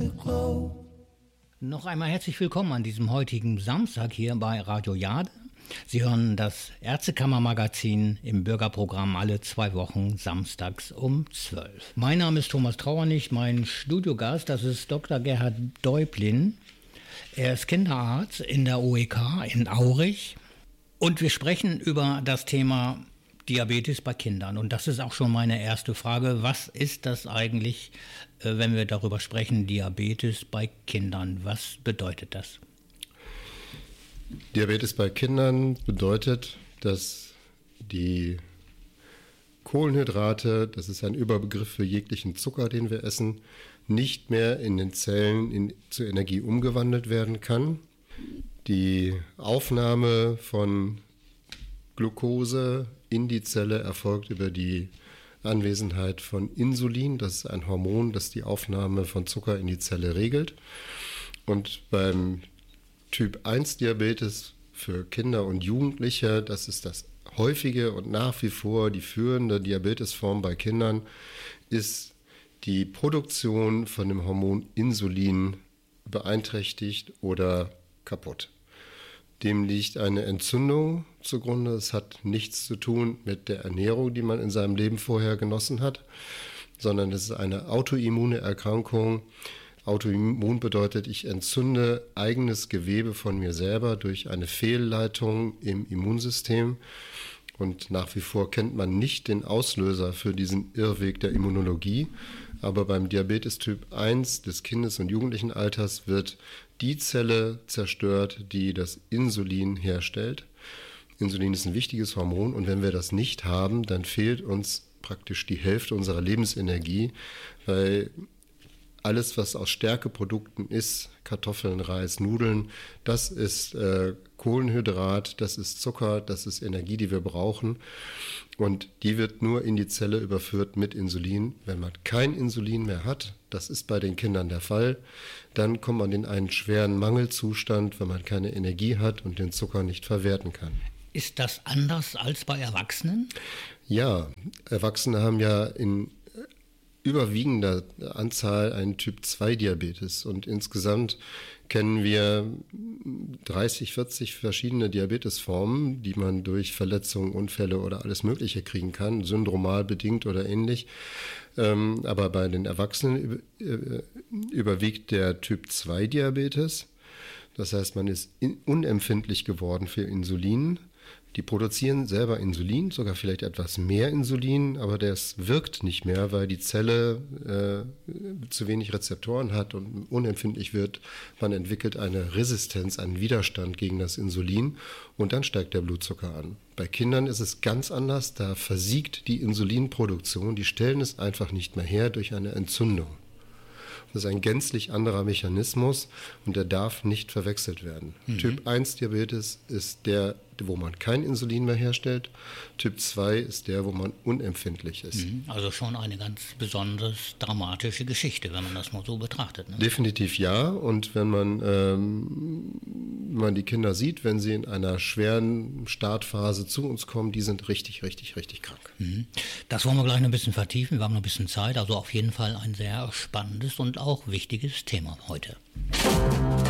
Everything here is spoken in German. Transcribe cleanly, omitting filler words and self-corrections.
could glow. Noch einmal herzlich willkommen an diesem heutigen Samstag hier bei Radio Jade. Sie hören das Ärztekammer-Magazin im Bürgerprogramm alle 2 Wochen samstags um 12. Mein Name ist Thomas Trauernig, mein Studiogast, das ist Dr. Gerhard Deublin. Er ist Kinderarzt in der OEK in Aurich und wir sprechen über das Thema Diabetes bei Kindern. Und das ist auch schon meine erste Frage. Was ist das eigentlich, wenn wir darüber sprechen, Diabetes bei Kindern? Was bedeutet das? Diabetes bei Kindern bedeutet, dass die Kohlenhydrate, das ist ein Überbegriff für jeglichen Zucker, den wir essen, nicht mehr in den Zellen zu Energie umgewandelt werden kann. Die Aufnahme von Glucose in die Zelle erfolgt über die Anwesenheit von Insulin. Das ist ein Hormon, das die Aufnahme von Zucker in die Zelle regelt. Und beim Typ 1 Diabetes für Kinder und Jugendliche, das ist das häufige und nach wie vor die führende Diabetesform bei Kindern, ist die Produktion von dem Hormon Insulin beeinträchtigt oder kaputt. Dem liegt eine Entzündung zugrunde. Es hat nichts zu tun mit der Ernährung, die man in seinem Leben vorher genossen hat, sondern es ist eine autoimmune Erkrankung. Autoimmun bedeutet, ich entzünde eigenes Gewebe von mir selber durch eine Fehlleitung im Immunsystem. Und nach wie vor kennt man nicht den Auslöser für diesen Irrweg der Immunologie. Aber beim Diabetes Typ 1 des Kindes- und Jugendlichenalters wird die Zelle zerstört, die das Insulin herstellt. Insulin ist ein wichtiges Hormon und wenn wir das nicht haben, dann fehlt uns praktisch die Hälfte unserer Lebensenergie, weil alles, was aus Stärkeprodukten ist, Kartoffeln, Reis, Nudeln, das ist Kohlenhydrat, das ist Zucker, das ist Energie, die wir brauchen. Und die wird nur in die Zelle überführt mit Insulin. Wenn man kein Insulin mehr hat, das ist bei den Kindern der Fall, dann kommt man in einen schweren Mangelzustand, wenn man keine Energie hat und den Zucker nicht verwerten kann. Ist das anders als bei Erwachsenen? Ja, Erwachsene haben ja in überwiegender Anzahl einen Typ-2-Diabetes und insgesamt kennen wir 30, 40 verschiedene Diabetesformen, die man durch Verletzungen, Unfälle oder alles Mögliche kriegen kann, syndromal bedingt oder ähnlich. Aber bei den Erwachsenen überwiegt der Typ-2-Diabetes. Das heißt, man ist unempfindlich geworden für Insulin. Die produzieren selber Insulin, sogar vielleicht etwas mehr Insulin, aber das wirkt nicht mehr, weil die Zelle zu wenig Rezeptoren hat und unempfindlich wird. Man entwickelt eine Resistenz, einen Widerstand gegen das Insulin und dann steigt der Blutzucker an. Bei Kindern ist es ganz anders, da versiegt die Insulinproduktion, die stellen es einfach nicht mehr her durch eine Entzündung. Das ist ein gänzlich anderer Mechanismus und der darf nicht verwechselt werden. Typ 1 Diabetes ist der, wo man kein Insulin mehr herstellt. Typ 2 ist der, wo man unempfindlich ist. Also schon eine ganz besonders dramatische Geschichte, wenn man das mal so betrachtet. Ne? Definitiv ja. Und wenn man die Kinder sieht, wenn sie in einer schweren Startphase zu uns kommen, die sind richtig, richtig, richtig krank. Das wollen wir gleich noch ein bisschen vertiefen. Wir haben noch ein bisschen Zeit. Also auf jeden Fall ein sehr spannendes und auch wichtiges Thema heute.